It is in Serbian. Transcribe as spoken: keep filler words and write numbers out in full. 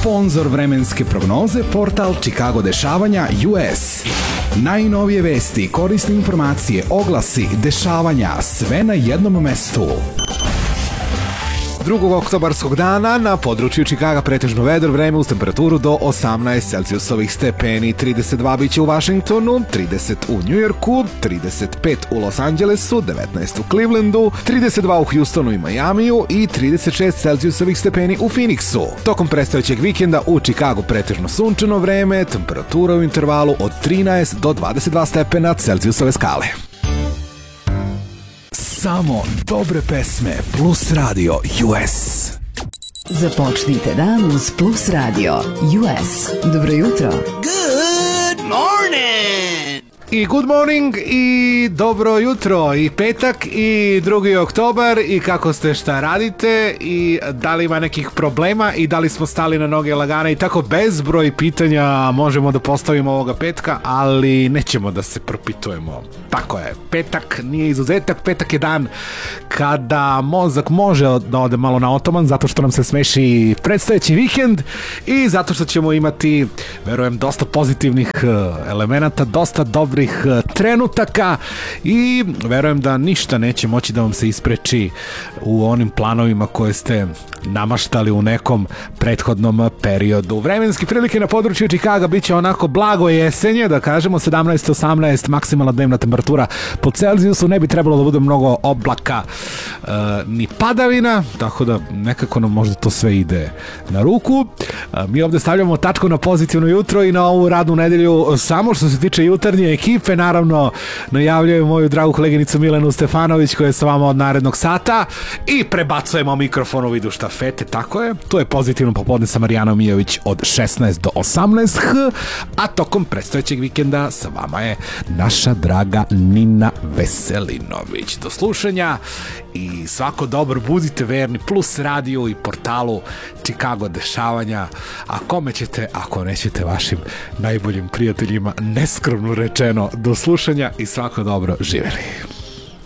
Sponzor vremenske prognoze portal Chicago dešavanja U S. Najnovije vesti, korisne informacije, oglasi, dešavanja, sve na jednom mestu. drugog oktobarskog dana na području Čikaga pretežno vedro, vreme uz temperaturu do osamnaest Celzijusovih stepeni, trideset dva biće u Vašingtonu, trideset u Njujorku, trideset pet u Los Angelesu, devetnaest u Clevelandu, trideset dva u Houstonu i Majamiju i trideset šest Celzijusovih stepeni u Phoenixu. Tokom predstojećeg vikenda u Čikagu pretežno sunčano vreme, temperatura u intervalu od trinaest do dvadeset dva stepena Celzijusove skale. Samo dobre pesme Plus Radio U S. Započnite dan uz Plus Radio U S. Dobro jutro. Good morning! I good morning i dobro jutro i petak i drugi oktobar i kako ste, šta radite i da li ima nekih problema i da li smo stali na noge lagane i tako bezbroj pitanja možemo da postavimo ovoga petka, ali nećemo da se propitujemo. Tako je, petak nije izuzetak, petak je dan kada mozak može da ode malo na otoman zato što nam se smeši predstojeći vikend i zato što ćemo imati, verujem, dosta pozitivnih elemenata, dosta dobrih trenutaka i verujem da ništa neće moći da vam se ispreči u onim planovima koje ste namaštali u nekom prethodnom periodu. Vremenske prilike na području Čikaga bit će onako blago jesenje, da kažemo sedamnaest osamnaest maksimalna dnevna temperatura po Celzijusu, ne bi trebalo da bude mnogo oblaka e, ni padavina, tako da nekako nam možda to sve ide na ruku. E, mi ovde stavljamo tačku na pozitivno jutro i na ovu radnu nedelju samo što se tiče jutarnje ekipe, naravno najavljujem moju dragu koleginicu Milenu Stefanović koja je sa vama od narednog sata i prebacujemo mikrofon u vidu štafete, tako je, to je pozitivno popodne sa Marijanom Mijović od šesnaest do osamnaest h, a tokom predstojećeg vikenda sa vama je naša draga Nina Veselinović. Do slušanja i svako dobro, budite verni Plus radiju i portalu Chicago dešavanja, a kome ćete, ako nećete vašim najboljim prijateljima, neskromno rečeno, do slušanja i svako dobro, živeli.